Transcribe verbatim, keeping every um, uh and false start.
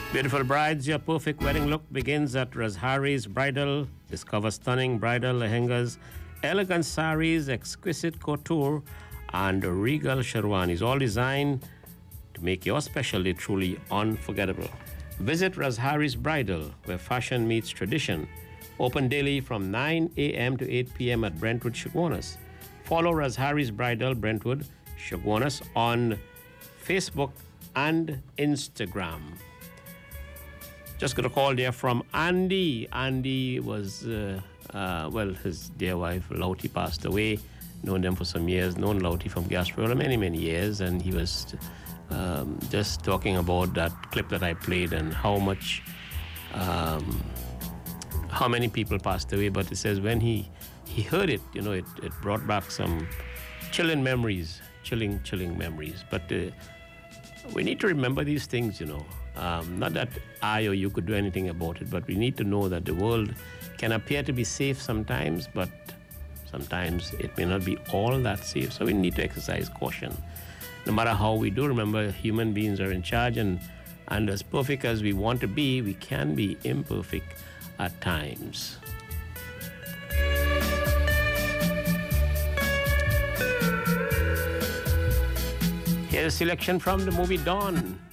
Beautiful brides, your perfect wedding look begins at Razhari's Bridal. Discover stunning bridal lehengas, elegant saris, exquisite couture, and regal sherwanis, all designed to make your special day truly unforgettable. Visit Razhari's Bridal, where fashion meets tradition. Open daily from nine a.m. to eight p.m. at Brentwood, Chaguanas. Follow Razhari's Bridal, Brentwood, Chaguanas on Facebook and Instagram. Just got a call there from Andy. Andy was, uh, uh, well, his dear wife, Lauti, passed away. Known them for some years, known Lauti from Gasparilla many, many years. And he was um, just talking about that clip that I played and how much, um, how many people passed away. But it says when he, he heard it, you know, it, it brought back some chilling memories, chilling, chilling memories. But uh, we need to remember these things, you know. Um, not that I or you could do anything about it, but we need to know that the world can appear to be safe sometimes, but sometimes it may not be all that safe. So we need to exercise caution. No matter how we do, remember, human beings are in charge, and, and as perfect as we want to be, we can be imperfect at times. Here's a selection from the movie Dawn.